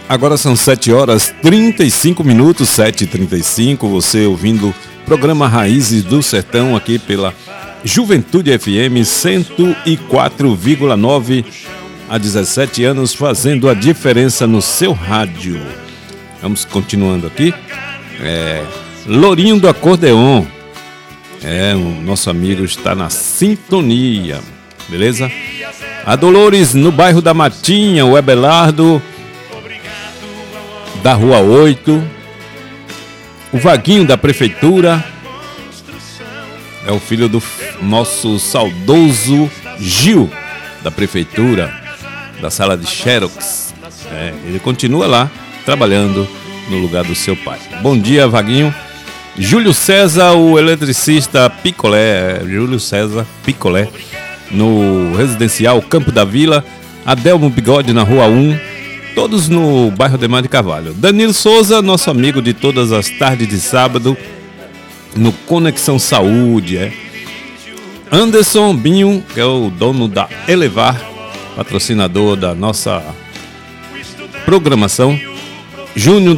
Agora são 7h35, 7h35, você ouvindo o programa Raízes do Sertão aqui pela Juventude FM 104,9, há 17 anos fazendo a diferença no seu rádio. Vamos continuando aqui. Lourinho do Acordeon. O nosso amigo está na sintonia, beleza? A Dolores no bairro da Matinha, o Abelardo da Rua 8, o Vaguinho da Prefeitura, é o filho do nosso saudoso Gil da Prefeitura, da sala de Xerox. Ele continua lá, trabalhando no lugar do seu pai. Bom dia, Vaguinho. Júlio César, o eletricista Picolé, Júlio César Picolé, no residencial Campo da Vila, Adelmo Bigode na Rua 1, todos no bairro Ademar de Carvalho. Danilo Souza, nosso amigo de todas as tardes de sábado, no Conexão Saúde. Anderson Binho, que é o dono da Elevar, patrocinador da nossa programação. Júnior